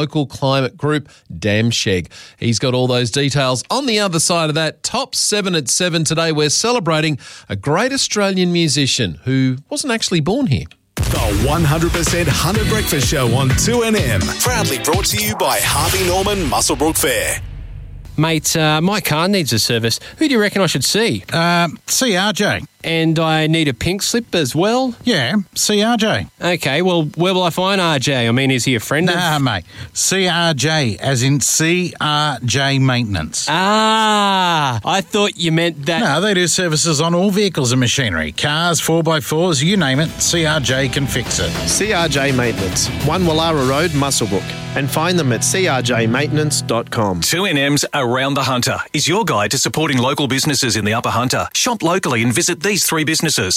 local climate group, Damsheg. He's got all those details. On the other side of that, Top 7 at 7 today, we're celebrating a great Australian musician who wasn't actually born here. The 100% Hunter Breakfast Show on 2NM. Proudly brought to you by Harvey Norman Muswellbrook Fair. Mate, my car needs a service. Who do you reckon I should see? CRJ. And I need a pink slip as well? Yeah, CRJ. Okay, well, where will I find RJ? I mean, is he a friend Nah, mate. CRJ, as in CRJ Maintenance. Ah, I thought you meant that... No, they do services on all vehicles and machinery. Cars, 4x4s, you name it, CRJ can fix it. CRJ Maintenance, 1 Wallara Road, Muswellbrook. And find them at crjmaintenance.com. 2NM's Around the Hunter is your guide to supporting local businesses in the Upper Hunter. Shop locally and visit these 3 businesses.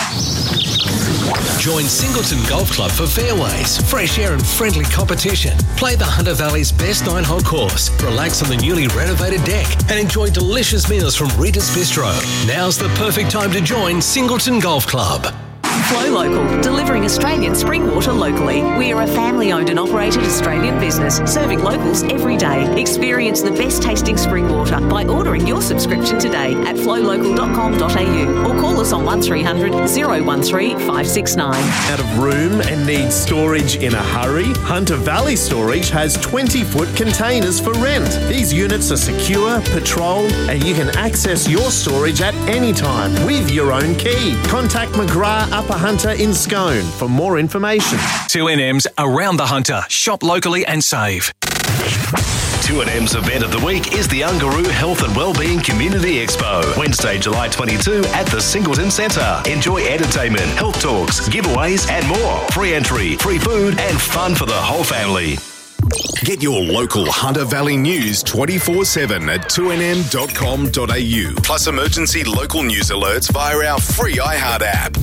Join Singleton Golf Club for fairways, fresh air and friendly competition. Play the Hunter Valley's best 9-hole course, relax on the newly renovated deck and enjoy delicious meals from Rita's Bistro. Now's the perfect time to join Singleton Golf Club. Flow Local, delivering Australian spring water locally. We are a family-owned and operated Australian business serving locals every day. Experience the best tasting spring water by ordering your subscription today at flowlocal.com.au or call us on 1300 013 569. Out of room and need storage in a hurry? Hunter Valley Storage has 20-foot containers for rent. These units are secure, patrolled, and you can access your storage at any time with your own key. Contact McGrath Upper Hunter in Scone for more information. 2NM's Around the Hunter. Shop locally and save. 2NM's event of the week is the Ungaroo Health and Wellbeing Community Expo. Wednesday, July 22 at the Singleton Centre. Enjoy entertainment, health talks, giveaways and more. Free entry, free food and fun for the whole family. Get your local Hunter Valley news 24/7 at 2nm.com.au. Plus emergency local news alerts via our free iHeart app.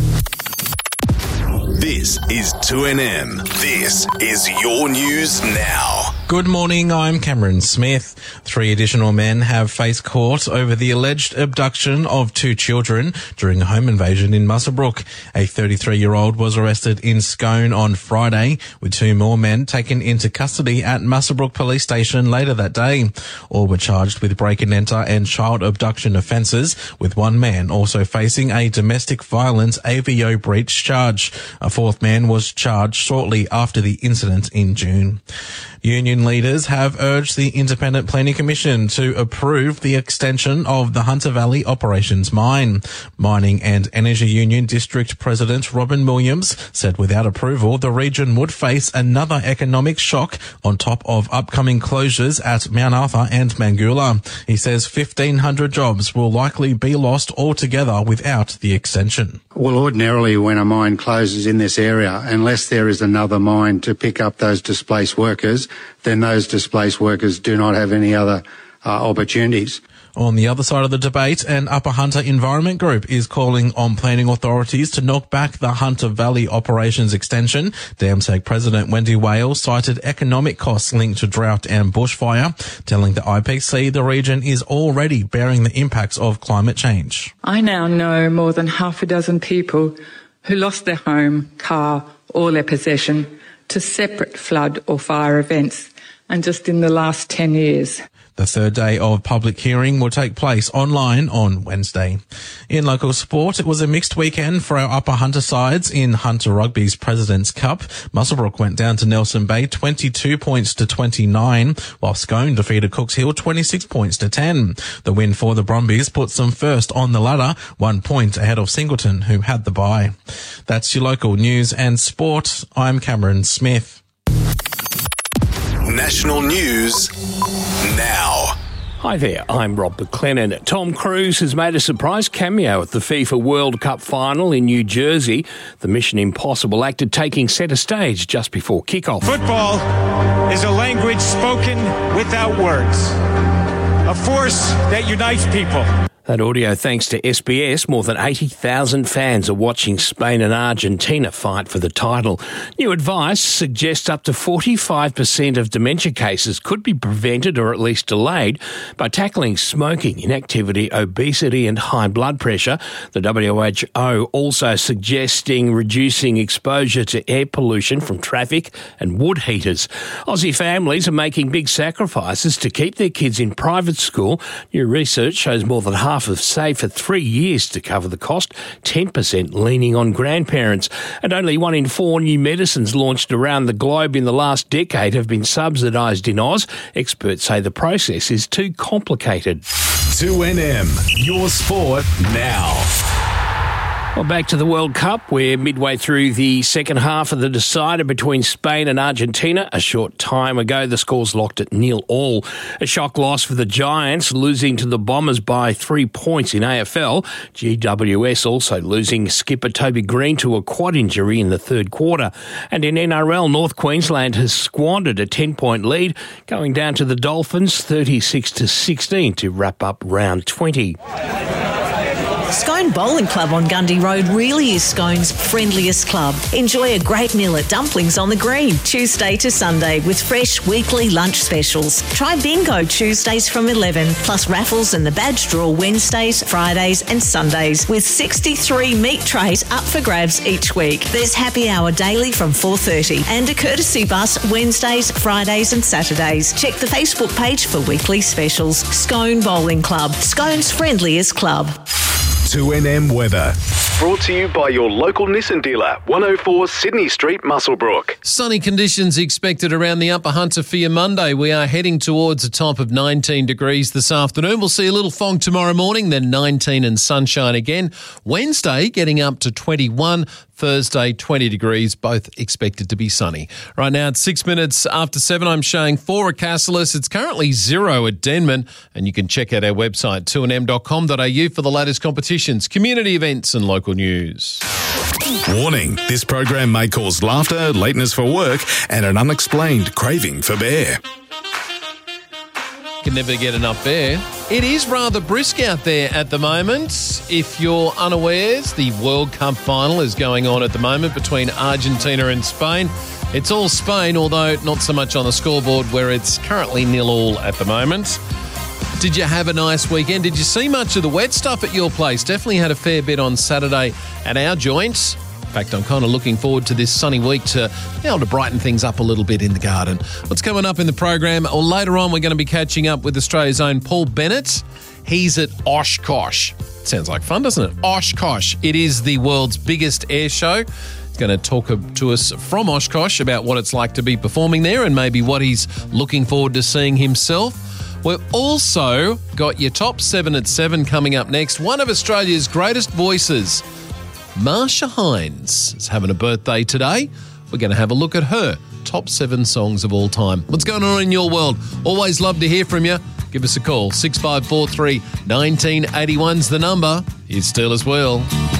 This is 2NM. This is your news now. Good morning, I'm Cameron Smith. 3 additional men have faced court over the alleged abduction of 2 children during a home invasion in Muswellbrook. A 33-year-old was arrested in Scone on Friday, with 2 more men taken into custody at Muswellbrook Police Station later that day. All were charged with break-and-enter and child abduction offences, with 1 man also facing a domestic violence AVO breach charge. A 4th man was charged shortly after the incident in June. Union leaders have urged the Independent Planning Commission to approve the extension of the Hunter Valley Operations Mine. Mining and Energy Union District President Robin Williams said without approval, the region would face another economic shock on top of upcoming closures at Mount Arthur and Mangoola. He says 1,500 jobs will likely be lost altogether without the extension. Well, ordinarily when a mine closes in this area, unless there is another mine to pick up those displaced workers, then those displaced workers do not have any other opportunities. On the other side of the debate, an Upper Hunter Environment Group is calling on planning authorities to knock back the Hunter Valley Operations Extension. DAMSAG President Wendy Wales cited economic costs linked to drought and bushfire, telling the IPC the region is already bearing the impacts of climate change. I now know more than half a dozen people who lost their home, car or their possession to separate flood or fire events, and just in the last 10 years. The 3rd day of public hearing will take place online on Wednesday. In local sport, it was a mixed weekend for our Upper Hunter sides in Hunter Rugby's President's Cup. Muswellbrook went down to Nelson Bay 22 points to 29, while Scone defeated Cooks Hill 26 points to 10. The win for the Brumbies puts them first on the ladder, 1 point ahead of Singleton, who had the bye. That's your local news and sport. I'm Cameron Smith. National news now. Hi there, I'm Rob McLennan. Tom Cruise has made a surprise cameo at the FIFA World Cup final in New Jersey. The Mission Impossible actor taking centre stage just before kickoff. Football is a language spoken without words, a force that unites people. That audio thanks to SBS. More than 80,000 fans are watching Spain and Argentina fight for the title. New advice suggests up to 45% of dementia cases could be prevented or at least delayed by tackling smoking, inactivity, obesity and high blood pressure. The WHO also suggesting reducing exposure to air pollution from traffic and wood heaters. Aussie families are making big sacrifices to keep their kids in private school. New research shows more than half have saved for 3 years to cover the cost, 10% leaning on grandparents. And only 1 in 4 new medicines launched around the globe in the last decade have been subsidised in Oz. Experts say the process is too complicated. 2NM, your sport now. Well, back to the World Cup. We're midway through the second half of the decider between Spain and Argentina. A short time ago, the score's locked at 0-0. A shock loss for the Giants, losing to the Bombers by 3 points in AFL. GWS also losing skipper Toby Green to a quad injury in the third quarter. And in NRL, North Queensland has squandered a 10-point lead, going down to the Dolphins 36-16 to wrap up round 20. Scone Bowling Club on Gundy Road really is Scone's friendliest club. Enjoy a great meal at Dumplings on the Green, Tuesday to Sunday, with fresh weekly lunch specials. Try bingo Tuesdays from 11, plus raffles and the badge draw Wednesdays, Fridays and Sundays, with 63 meat trays up for grabs each week. There's happy hour daily from 4:30 and a courtesy bus Wednesdays, Fridays and Saturdays. Check the Facebook page for weekly specials. Scone Bowling Club, Scone's friendliest club. 2NM weather. Brought to you by your local Nissan dealer, 104 Sydney Street, Muswellbrook. Sunny conditions expected around the Upper Hunter for your Monday. We are heading towards a top of 19 degrees this afternoon. We'll see a little fog tomorrow morning, then 19 and sunshine again. Wednesday getting up to 21. Thursday, 20 degrees, both expected to be sunny. Right now, it's 6 minutes after 7. I'm showing 4 at Cassilis. It's currently 0 at Denman. And you can check out our website, 2nm.com.au, for the latest competitions, community events and local news. Warning, this program may cause laughter, lateness for work and an unexplained craving for beer. Can never get enough beer. It is rather brisk out there at the moment. If you're unawares, the World Cup final is going on at the moment between Argentina and Spain. It's all Spain, although not so much on the scoreboard, where it's currently 0-0 at the moment. Did you have a nice weekend? Did you see much of the wet stuff at your place? Definitely had a fair bit on Saturday at our joints. In fact, I'm kind of looking forward to this sunny week to be able to brighten things up a little bit in the garden. What's coming up in the program? Well, later on, we're going to be catching up with Australia's own Paul Bennett. He's at Oshkosh. Sounds like fun, doesn't it? Oshkosh. It is the world's biggest air show. He's going to talk to us from Oshkosh about what it's like to be performing there and maybe what he's looking forward to seeing himself. We've also got your top 7 at 7 coming up next. One of Australia's greatest voices, Marsha Hines, is having a birthday today. We're going to have a look at her top 7 songs of all time. What's going on in your world? Always love to hear from you. Give us a call. 6543 1981's the number. Here's Steelers Wheel.